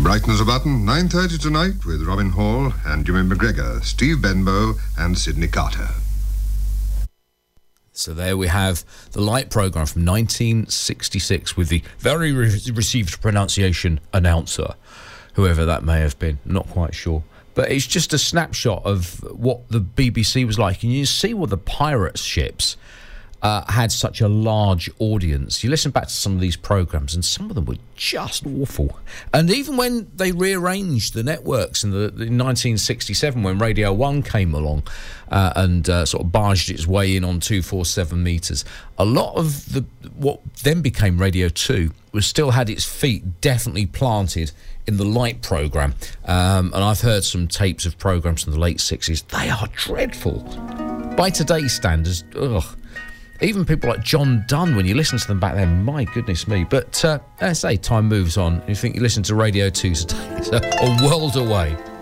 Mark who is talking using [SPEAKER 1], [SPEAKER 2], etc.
[SPEAKER 1] Brighton as a button, 9:30 tonight with Robin Hall and Jimmy McGregor, Steve Benbow and Sidney Carter.
[SPEAKER 2] So there we have the Light programme from 1966 with the very received pronunciation announcer, whoever that may have been, not quite sure. But it's just a snapshot of what the BBC was like. And you see what the pirate ships had such a large audience. You listen back to some of these programmes and some of them were just awful. And even when they rearranged the networks in 1967, when Radio 1 came along and sort of barged its way in on 247 metres, a lot of what then became Radio 2 still had its feet definitely planted in the Light programme. And I've heard some tapes of programmes from the late 60s. They are dreadful. By today's standards, ugh. Even people like John Dunn, when you listen to them back then, my goodness me. But as I say, time moves on. You think you listen to Radio 2 today, it's a world away.